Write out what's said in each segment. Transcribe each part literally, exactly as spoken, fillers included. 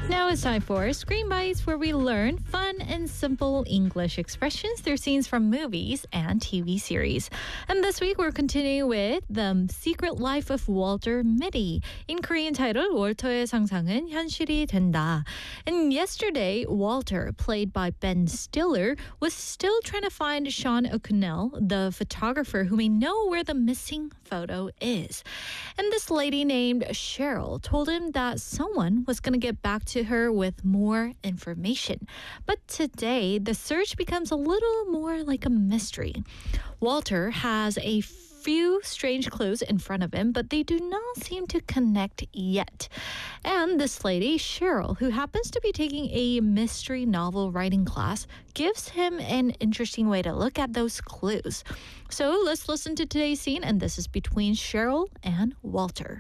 Now it's time for Screen Bites, where we learn fun and simple English expressions through scenes from movies and T V series. And this week we're continuing with The Secret Life of Walter Mitty, in Korean titled 월터의 상상은 현실이 된다. And yesterday, Walter, played by Ben Stiller, was still trying to find Sean O'Connell, the photographer who may know where the missing photo is. And this lady named Cheryl told him that someone was going to get back to her with more information. But today, the search becomes a little more like a mystery. Walter has a few strange clues in front of him, but they do not seem to connect yet. And this lady, Cheryl, who happens to be taking a mystery novel writing class, gives him an interesting way to look at those clues. So let's listen to today's scene, and this is between Cheryl and Walter.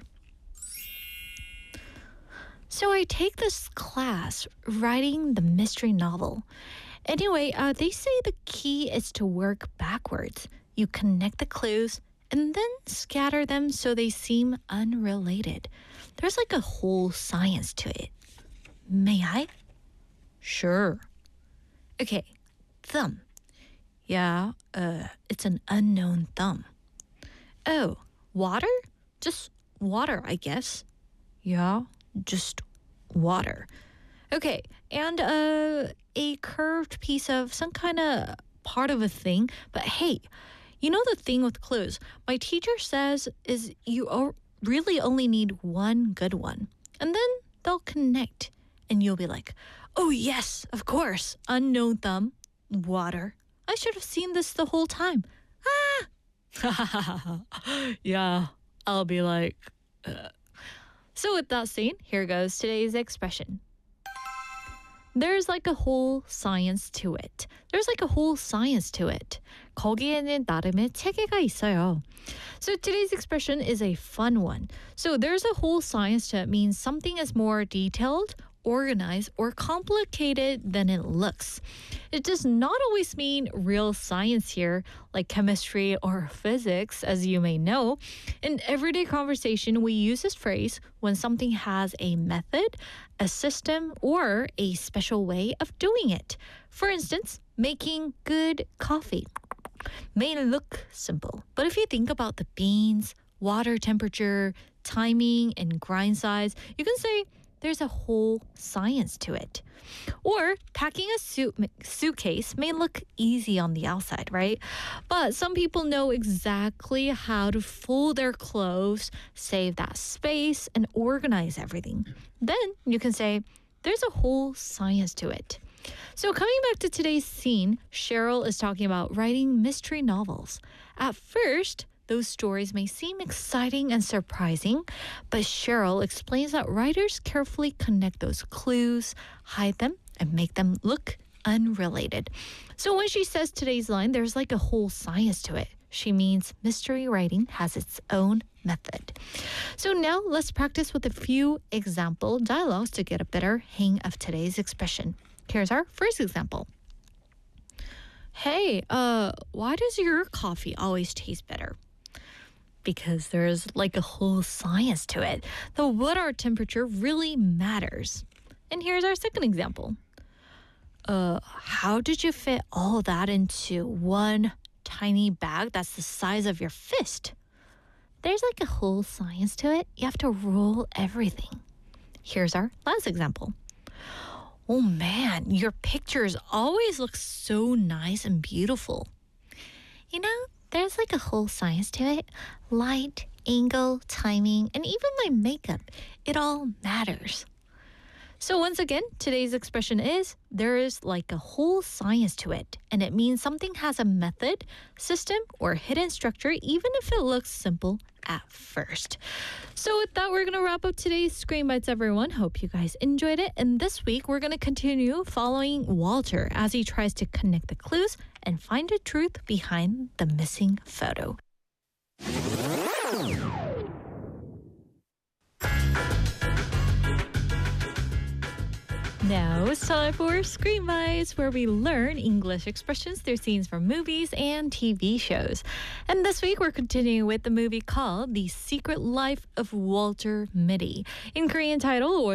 So I take this class writing the mystery novel. Anyway, uh, they say the key is to work backwards. You connect the clues and then scatter them so they seem unrelated. There's like a whole science to it. May I? Sure. Okay, thumb. Yeah, uh, it's an unknown thumb. Oh, water? Just water, I guess. Yeah, just water. Okay, and uh, a curved piece of some kind of part of a thing. But hey, you know the thing with clues? My teacher says is you o- really only need one good one. And then they'll connect. And you'll be like, oh yes, of course. Unknown thumb, water. I should have seen this the whole time. Ah! Yeah, I'll be like... Uh. So with that scene, here goes today's expression. There's like a whole science to it. There's like a whole science to it. 거기에는 나름의 체계가 있어요. So today's expression is a fun one. So there's a whole science to it means something is more detailed, organized, or complicated than it looks. It does not always mean real science here, like chemistry or physics, as you may know. In everyday conversation, we use this phrase when something has a method, a system, or a special way of doing it. For instance, making good coffee may look simple, but if you think about the beans, water temperature, timing, and grind size, you can say there's a whole science to it. Or packing a suit, suitcase may look easy on the outside, right? But some people know exactly how to fold their clothes, save that space, and organize everything. Then you can say, there's a whole science to it. So coming back to today's scene, Cheryl is talking about writing mystery novels. At first, those stories may seem exciting and surprising, but Cheryl explains that writers carefully connect those clues, hide them, and make them look unrelated. So when she says today's line, there's like a whole science to it. She means mystery writing has its own method. So now let's practice with a few example dialogues to get a better hang of today's expression. Here's our first example. Hey, uh, why does your coffee always taste better? Because there's like a whole science to it. The water temperature really matters. And here's our second example. Uh, how did you fit all that into one tiny bag that's the size of your fist? There's like a whole science to it. You have to roll everything. Here's our last example. Oh man, your pictures always look so nice and beautiful. You know, there's like a whole science to it. Light, angle, timing, and even my makeup. It all matters. So once again, today's expression is, there is like a whole science to it. And it means something has a method, system, or hidden structure, even if it looks simple at first. So with that, we're going to wrap up today's Screen Bites, everyone. Hope you guys enjoyed it. And this week, we're going to continue following Walter as he tries to connect the clues and find the truth behind the missing photo. Now it's time for Screen Bites, where we learn English expressions through scenes from movies and T V shows. And this week, we're continuing with the movie called The Secret Life of Walter Mitty, in Korean title,